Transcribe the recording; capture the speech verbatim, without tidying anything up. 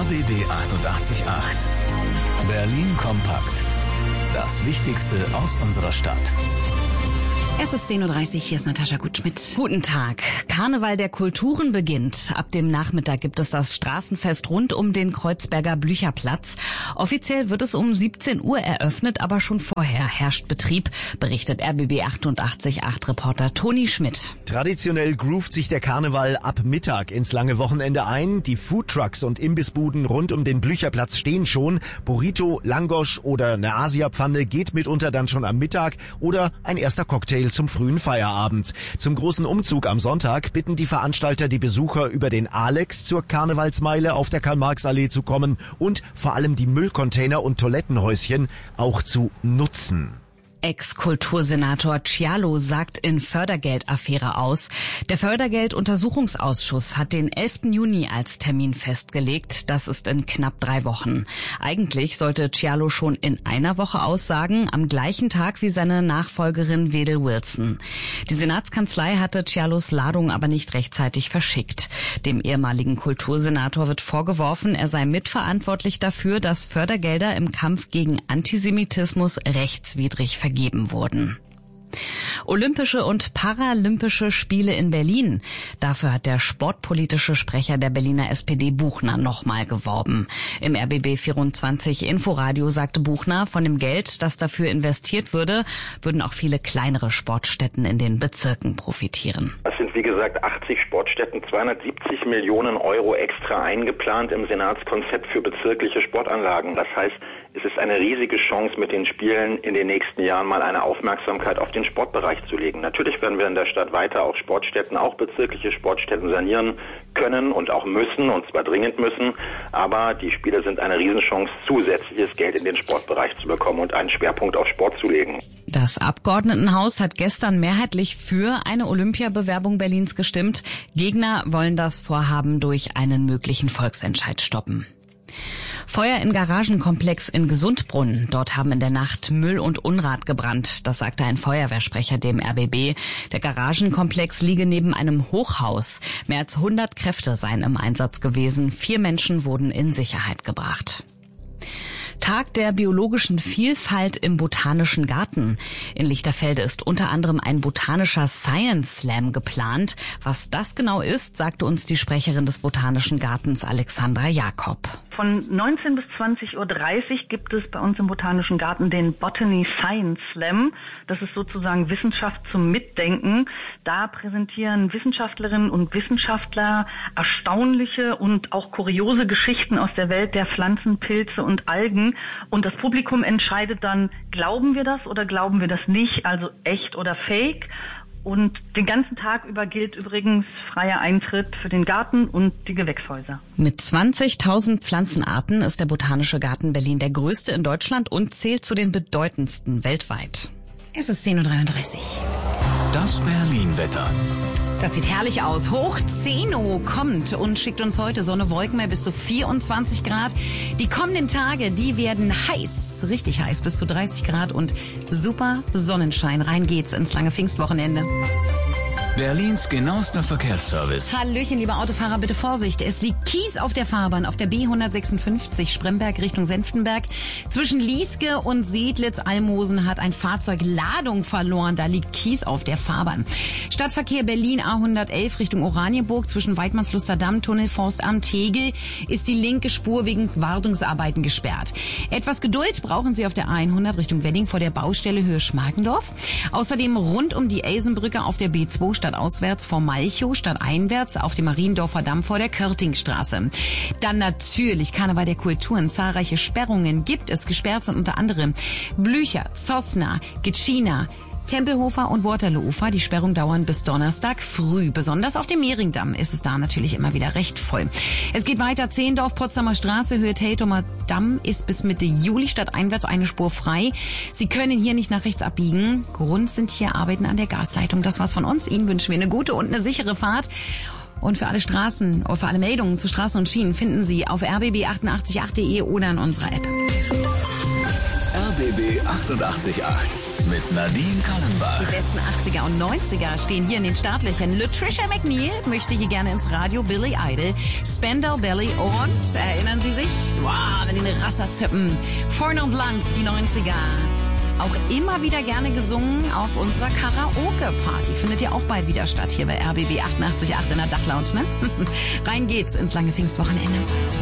B B achtundachtzig Komma acht. Berlin kompakt. Das Wichtigste aus unserer Stadt. Es ist zehn Uhr dreißig, hier ist Natascha Gutschmidt. Guten Tag. Karneval der Kulturen beginnt. Ab dem Nachmittag gibt es das Straßenfest rund um den Kreuzberger Blücherplatz. Offiziell wird es um siebzehn Uhr eröffnet, aber schon vorher herrscht Betrieb, berichtet R B B achtundachtzig Komma acht Reporter Toni Schmidt. Traditionell groovt sich der Karneval ab Mittag ins lange Wochenende ein. Die Foodtrucks und Imbissbuden rund um den Blücherplatz stehen schon. Burrito, Langosch oder eine Asiapfanne geht mitunter dann schon am Mittag oder ein erster Cocktail zum frühen Feierabend. Zum großen Umzug am Sonntag bitten die Veranstalter die Besucher über den Alex zur Karnevalsmeile auf der Karl-Marx-Allee zu kommen und vor allem die Müllcontainer und Toilettenhäuschen auch zu nutzen. Ex-Kultursenator Cialo sagt in Fördergeldaffäre aus. Der Fördergelduntersuchungsausschuss hat den elften Juni als Termin festgelegt. Das ist in knapp drei Wochen. Eigentlich sollte Cialo schon in einer Woche aussagen, am gleichen Tag wie seine Nachfolgerin Wedel Wilson. Die Senatskanzlei hatte Cialos Ladung aber nicht rechtzeitig verschickt. Dem ehemaligen Kultursenator wird vorgeworfen, er sei mitverantwortlich dafür, dass Fördergelder im Kampf gegen Antisemitismus rechtswidrig vergeben vergeben wurden. Olympische und Paralympische Spiele in Berlin. Dafür hat der sportpolitische Sprecher der Berliner S P D Buchner nochmal geworben. Im R B B vierundzwanzig Inforadio sagte Buchner, von dem Geld, das dafür investiert würde, würden auch viele kleinere Sportstätten in den Bezirken profitieren. Es sind wie gesagt achtzig Sportstätten, zweihundertsiebzig Millionen Euro extra eingeplant im Senatskonzept für bezirkliche Sportanlagen. Das heißt, es ist eine riesige Chance, mit den Spielen in den nächsten Jahren mal eine Aufmerksamkeit auf den Sportbereich zu legen. Natürlich werden wir in der Stadt weiter auch Sportstätten, auch bezirkliche Sportstätten sanieren können und auch müssen, und zwar dringend müssen. Aber die Spiele sind eine Riesenchance, zusätzliches Geld in den Sportbereich zu bekommen und einen Schwerpunkt auf Sport zu legen. Das Abgeordnetenhaus hat gestern mehrheitlich für eine Olympiabewerbung Berlins gestimmt. Gegner wollen das Vorhaben durch einen möglichen Volksentscheid stoppen. Feuer im Garagenkomplex in Gesundbrunn. Dort haben in der Nacht Müll und Unrat gebrannt. Das sagte ein Feuerwehrsprecher dem R B B. Der Garagenkomplex liege neben einem Hochhaus. Mehr als hundert Kräfte seien im Einsatz gewesen. Vier Menschen wurden in Sicherheit gebracht. Tag der biologischen Vielfalt im Botanischen Garten. In Lichterfelde ist unter anderem ein botanischer Science Slam geplant. Was das genau ist, sagte uns die Sprecherin des Botanischen Gartens Alexandra Jakob. Von neunzehn bis zwanzig Uhr dreißig gibt es bei uns im Botanischen Garten den Botany Science Slam. Das ist sozusagen Wissenschaft zum Mitdenken. Da präsentieren Wissenschaftlerinnen und Wissenschaftler erstaunliche und auch kuriose Geschichten aus der Welt der Pflanzen, Pilze und Algen. Und das Publikum entscheidet dann, glauben wir das oder glauben wir das nicht, also echt oder fake. Und den ganzen Tag über gilt übrigens freier Eintritt für den Garten und die Gewächshäuser. Mit zwanzigtausend Pflanzenarten ist der Botanische Garten Berlin der größte in Deutschland und zählt zu den bedeutendsten weltweit. Es ist zehn Uhr dreiunddreißig. Das Berlin-Wetter. Das sieht herrlich aus. Hoch zehn Uhr kommt und schickt uns heute Sonne, Wolken mehr bis zu vierundzwanzig Grad. Die kommenden Tage, die werden heiß, richtig heiß, bis zu dreißig Grad und super Sonnenschein. Rein geht's ins lange Pfingstwochenende. Berlins genauester Verkehrsservice. Hallöchen, liebe Autofahrer, bitte Vorsicht. Es liegt Kies auf der Fahrbahn auf der B hundertsechsundfünfzig Spremberg Richtung Senftenberg. Zwischen Lieske und Sedlitz-Almosen hat ein Fahrzeug Ladung verloren. Da liegt Kies auf der Fahrbahn. Stadtverkehr Berlin A hundertelf Richtung Oranienburg. Zwischen Weidmannsluster Damm, Tunnel, Forstamt, Tegel ist die linke Spur wegen Wartungsarbeiten gesperrt. Etwas Geduld brauchen Sie auf der A hundert Richtung Wedding vor der Baustelle Höhe Schmargendorf. Außerdem rund um die Elsenbrücke auf der B zwei stadtauswärts vor Malchow, stadteinwärts auf dem Mariendorfer Damm vor der Körtingstraße. Dann natürlich Karneval der Kulturen. Zahlreiche Sperrungen gibt es. Gesperrt sind unter anderem Blücher, Zosna, Gitschina, Tempelhofer und Waterloo-Ufer. Die Sperrung dauern bis Donnerstag früh. Besonders auf dem Mehringdamm ist es da natürlich immer wieder recht voll. Es geht weiter. Zehendorf, Potsdamer Straße, Höhe Teltomer Damm ist bis Mitte Juli stadteinwärts eine Spur frei. Sie können hier nicht nach rechts abbiegen. Grund sind hier Arbeiten an der Gasleitung. Das war's von uns. Ihnen wünschen wir eine gute und eine sichere Fahrt. Und für alle Straßen, oder für alle Meldungen zu Straßen und Schienen finden Sie auf r b b achtundachtzig punkt acht punkt de oder in unserer App. R B B achtundachtzig Komma acht mit Nadine Kallenbach. Die besten achtziger und neunziger stehen hier in den Startlöchern. Latricia McNeil möchte hier gerne ins Radio, Billy Idol, Spandau Ballet und, erinnern Sie sich? Wow, mit den Rasserzöppen. Four Non Blondes, die neunziger. Auch immer wieder gerne gesungen auf unserer Karaoke-Party. Findet ja auch bald wieder statt hier bei R B B achtundachtzig Komma acht in der Dachlounge, ne? Rein geht's ins lange Pfingstwochenende.